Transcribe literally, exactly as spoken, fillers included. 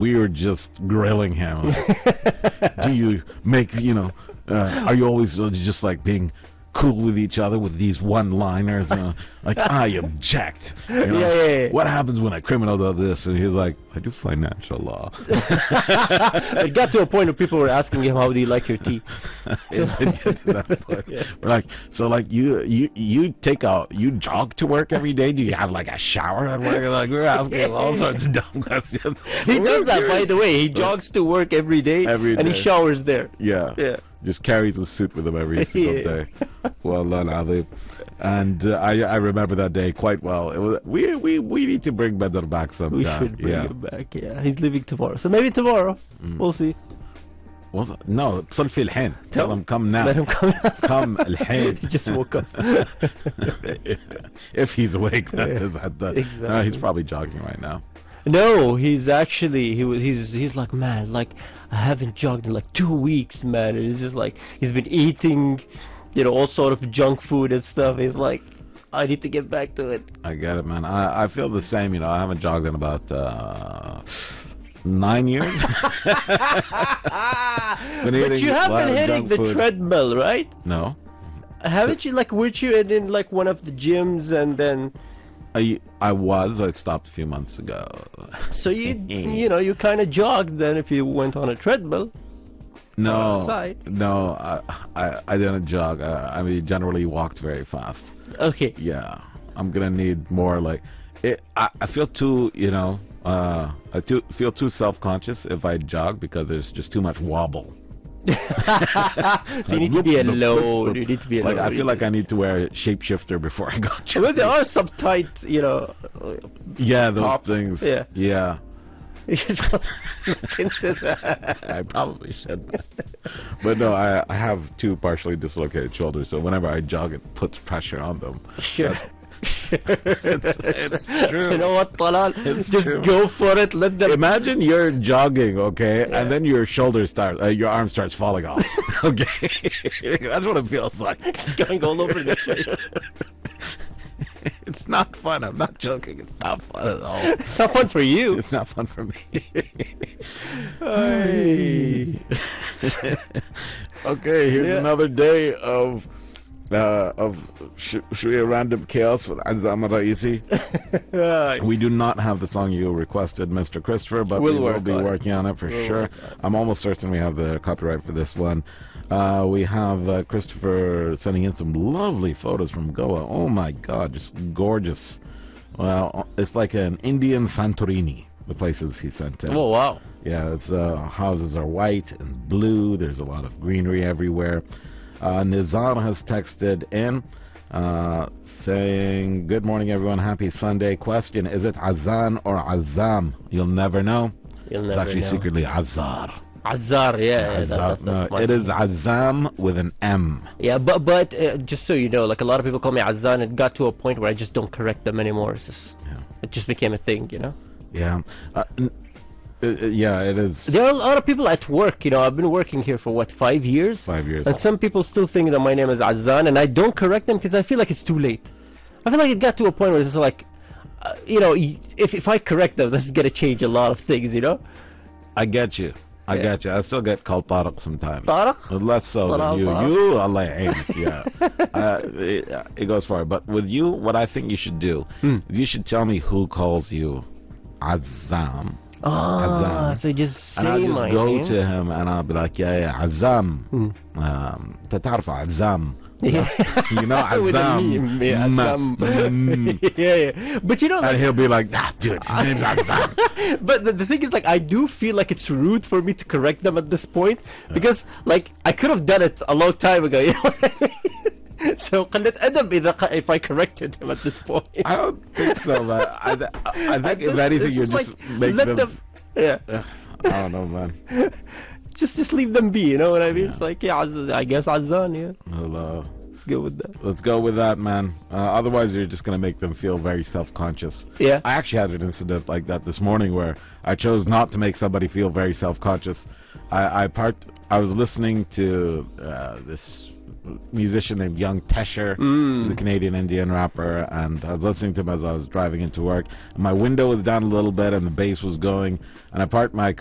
we were just grilling him. Do you make, you know, uh, are you always just like being cool with each other with these one-liners? Uh, like, I object. You know? Yeah, yeah, yeah. What happens when a criminal does this? And he was like, I do financial law. It got to a point where people were asking him, how do you like your tea? So, it did get to that point. Yeah. We're like, so like you, you, you take out, you jog to work every day? Do you have like a shower at work? Like, we're asking him all sorts of dumb questions. He We're does that, curious. by the way. He jogs to work every day, Every and day. he showers there. Yeah. Yeah. Just carries a suit with him every single Yeah. day. Well, al-azim. And uh, I I remember that day quite well. It was, we we we need to bring Badr back sometime. We should bring yeah. him back. Yeah, he's leaving tomorrow, so maybe tomorrow we'll see. Was it? No, اتصل في الحين. Tell- Tell him come now. Let him come. Come الحين. He just woke up. If he's awake, that is at the. Exactly. No, he's probably jogging right now. No, he's actually he was he's he's like, man, like I haven't jogged in like two weeks, man. And it's just like he's been eating, you know, all sort of junk food and stuff. He's like, I need to get back to it. I get it, man. I, I feel the same. You know, I haven't jogged in about uh, nine years. Been But eating you a have lot been of hitting junk the food. treadmill, right? No. Haven't you, like, weren't you in, in like one of the gyms and then I I was. I stopped a few months ago. so you you know you kind of jogged then if you went on a treadmill. No, outside. no, I, I I didn't jog. I, I mean, generally walked very fast. Okay. Yeah, I'm gonna need more like it. I, I feel too, you know, uh, I too, feel too self-conscious if I jog because there's just too much wobble. So you need to be alone. You need to be alone. Like I feel like I need to wear a shapeshifter before I go jogging. Well, there are some tight, you know. Yeah, those tops. things. Yeah. yeah. You should look into that. I probably should. But no, I, I have two partially dislocated shoulders, so whenever I jog, it puts pressure on them. Sure. It's, it's true. You know what, Talal? It's Just true. go for it. Let them. Imagine you're jogging, okay, and then your shoulder starts, uh, your arm starts falling off. Okay, that's what it feels like. Just going all over the face. It's not fun. I'm not joking. It's not fun at all. It's not fun for you. It's not fun for me. Hey. Okay, here's Yeah. another day of uh, of sh- Shria Random Chaos with Azam Raisi. We do not have the song you requested, Mister Christopher, but We'll we will work be on it. working on it for We'll sure. work on it. I'm almost certain we have the copyright for this one. Uh, we have uh, Christopher sending in some lovely photos from Goa. Oh my God, just gorgeous. Well, it's like an Indian Santorini, the places he sent in. Oh, wow. Yeah, it's uh, houses are white and blue. There's a lot of greenery everywhere. Uh, Nizar has texted in uh, saying, "Good morning, everyone. Happy Sunday. Question: Is it Azan or Azam? You'll never know. You'll It's never actually know. secretly Azar. Azar, yeah. yeah that, Azar. that's, No, that's my- it is Azam with an M. Yeah, but but uh, just so you know, like a lot of people call me Azan. It got to a point where I just don't correct them anymore. It's just, Yeah. it just became a thing, you know. Yeah, uh, n- uh, uh, yeah. It is There are a lot of people at work, you know. I've been working here for what, five years? five years. And some people still think that my name is Azan, and I don't correct them because I feel like it's too late. I feel like it got to a point where it's just like, uh, you know, y- if if I correct them, this is gonna change a lot of things, you know. I get you. I Yeah. get you. I still get called Tariq sometimes. Tariq? Less so Tariq, than you. Tariq. You, Allah ya'in. Yeah. uh, it, it goes far. But with you, what I think you should do is you should tell me who calls you Azam. Ah, Azam. so just And I'll say just my go name. to him and I'll be like, yeah, yeah, Azam. Um, تتعرف Azam. Yeah. You know, With a Azam. meme, yeah, Mm, Azam. mm. yeah, yeah. But you know, And like, he'll be like, ah, dude, his name's Azam. but the, the thing is, like, I do feel like it's rude for me to correct them at this point because, like, I could have done it a long time ago. You know what I mean? So, قلة أدب إذا if I corrected him at this point. I don't think so, man. I, th- I think if This- anything, this you is just like, make let them. yeah, Ugh, I don't know, man. just just leave them be. You know what I mean? It's like, yeah, Az- I guess Azan. Yeah, Well, uh, let's go with that. let's go with that, man. Uh, otherwise, you're just going to make them feel very self-conscious. Yeah. I actually had an incident like that this morning where I chose not to make somebody feel very self-conscious. I, I part. I was listening to uh, this musician named Young Tesher, Mm. the Canadian Indian rapper, and I was listening to him as I was driving into work. My window was down a little bit, and the bass was going, and I parked my